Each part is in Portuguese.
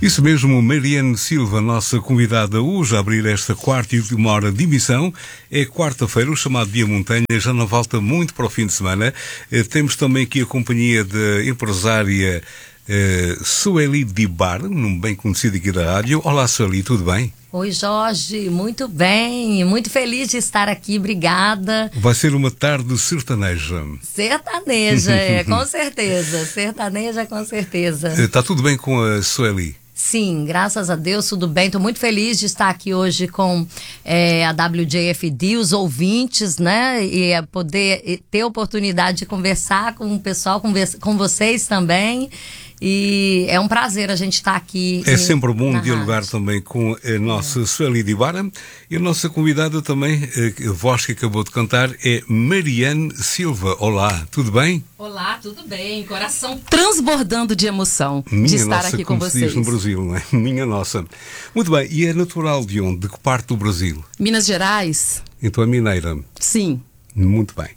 Isso mesmo, Mariane Silva, nossa convidada hoje a abrir esta quarta e última hora de emissão. É quarta-feira, o chamado Dia Montanha, já não falta muito para o fim de semana. Temos também aqui a companhia da empresária Sueli Dibar, um nome bem conhecido aqui da rádio. Olá, Sueli, tudo bem? Oi, Jorge, muito bem, muito feliz de estar aqui, obrigada. Vai ser uma tarde sertaneja. Sertaneja, com certeza, sertaneja com certeza. Está tudo bem com a Sueli? Sim, graças a Deus, tudo bem. Estou muito feliz de estar aqui hoje com a WJFD, os ouvintes, né? E poder ter a oportunidade de conversar com o pessoal, com vocês também. E é um prazer a gente estar aqui. É sempre bom dialogar também com a nossa Sueli Dibara. E a nossa convidada também, a voz que acabou de cantar, é Mariane Silva. Olá, tudo bem? Olá, tudo bem. Coração transbordando de emoção de estar aqui com vocês. Diz no Brasil, não é? Minha nossa. Muito bem, e é natural de onde? De que parte do Brasil? Minas Gerais. Então é mineira? Sim. Muito bem.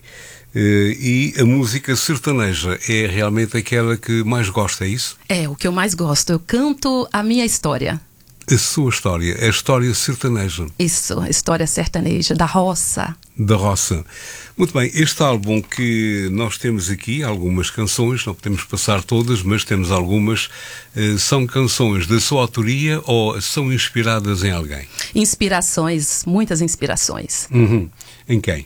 E a música sertaneja é realmente aquela que mais gosta, é isso? É, o que eu mais gosto. Eu canto a minha história. A sua história, a história sertaneja. Isso, a história sertaneja, da roça. Da roça. Muito bem, este álbum que nós temos aqui, algumas canções, não podemos passar todas, mas temos algumas, são canções da sua autoria ou são inspiradas em alguém? Inspirações, muitas inspirações. Em quem?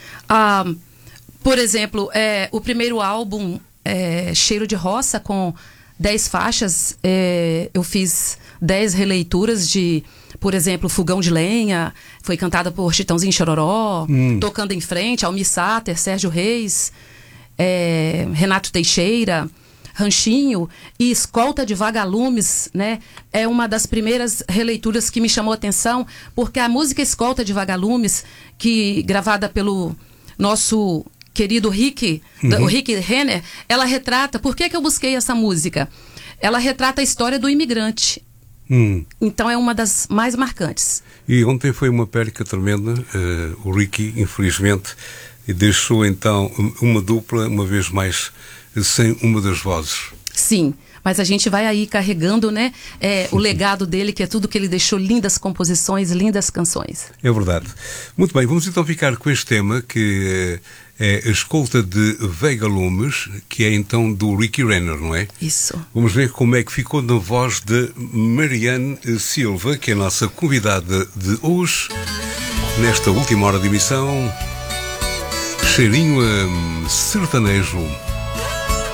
Por exemplo, o primeiro álbum, Cheiro de Roça, com 10 faixas, eu fiz 10 releituras de, por exemplo, Fogão de Lenha, foi cantada por Chitãozinho e Chororó, Tocando em Frente, Almir Sater, Sérgio Reis, Renato Teixeira, Ranchinho e Escolta de Vagalumes, né? É uma das primeiras releituras que me chamou a atenção, porque a música Escolta de Vagalumes, gravada pelo nosso querido Rick, o Rick Renner, ela retrata... Por que eu busquei essa música? Ela retrata a história do imigrante. Então é uma das mais marcantes. E ontem foi uma perca tremenda. O Ricky, infelizmente, deixou então uma dupla, uma vez mais, sem uma das vozes. Sim, mas a gente vai aí carregando, né, o legado dele, que é tudo que ele deixou, lindas composições, lindas canções. É verdade. Muito bem, vamos então ficar com este tema, que é a Escolta de Vagalumes, que é então do Ricky Renner, não é? Isso. Vamos ver como é que ficou na voz de Mariane Silva, que é a nossa convidada de hoje, nesta última hora de emissão. Cheirinho a sertanejo.